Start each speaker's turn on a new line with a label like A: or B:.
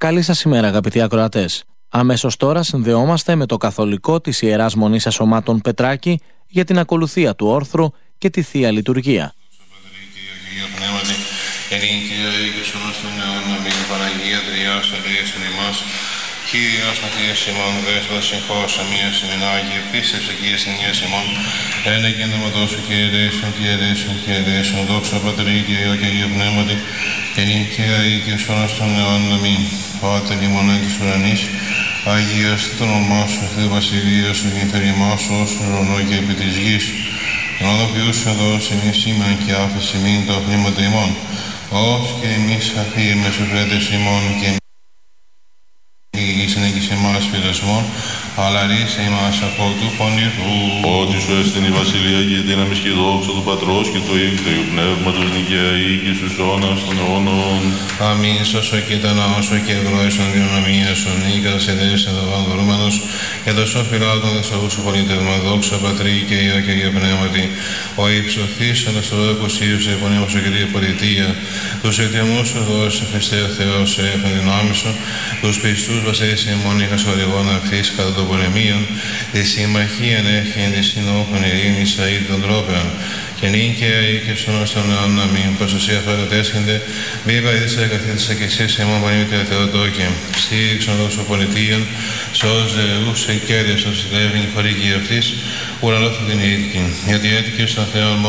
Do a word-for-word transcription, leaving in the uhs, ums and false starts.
A: Καλή σας ημέρα, αγαπητοί ακροατές. Αμέσως τώρα συνδεόμαστε με το καθολικό της Ιεράς Μονής Ασωμάτων Πετράκη για την ακολουθία του όρθρου και τη Θεία Λειτουργία.
B: Κύριος Μαθίας ημών, δέσποτας συγχώς αμίας ημών, Άγιε πίστεψε Κύριε συνειές ημών, ένα και ενδοματός σου και εδέσουν και εδέσουν και εδέσουν, δόξα Πατρί και Υιό και Αγίου Πνεύματι, και νυν και αεί και εις αιώνας των αιώνων αμήν. Πάτερ ημών εν της ουρανής, Αγίας το όνομά σου, Θεέ βασιλεία σου, γεννηθερημάς σου, ως ουρανό και επί της γης. Τον οδοποιούς σου δώσει εμείς σήμερα και άφηση ημίν τα οχλήματα ημών, ως και εμείς αφήρουμε στους φρέτες ημών και ήσουν και σε εμάς πειρασμόν, αλλά ρίσε εμάς από του πονηρού.
C: Ότι σου έστεινε η βασιλεία και η δύναμη και η δόξα του Πατρός και του Υιού και του Αγίου Πνεύματος νικαίοι και στους αιώνας των αιώνων.
B: Αμήν. Σώσο και τα ναόσο και ευλόγησον διονομία σου, νίκας εδέσαι δοβάν δωρούμενος, και το σοφυλάτων δεσσαγούς σου πολίτευμα, δόξα Πατρί και Υιό και Αγίου Πνεύματι, ο υψωθής αναστολόκος Υιούς επωνύμωσο και την πολιτεία, τους εκτιμούς σου δώσει Χριστέ ο Θεός σε έφεν δυνάμει σου, τους πιστούς βασίλεις ημών είχας οριγών αφής κατά των πολεμίων, τη συμμαχία έχει εν τη συνόχων ειρήνης αή των τρόπεων, και νυν και αή και στον ως των αιώνων αμήν, πως εσύ αυτά κατέσχενται, μη βαδίσα καθίδησα και εσείς ημών πανήμητε Θεοτόκε, στήριξον δόξο πολιτείων, σως δεούς εκέρδιος ως συλλεύειν χωρίκη αυτής, ουρανόθω την ήτικη, γιατί έτυχε στον Θεόν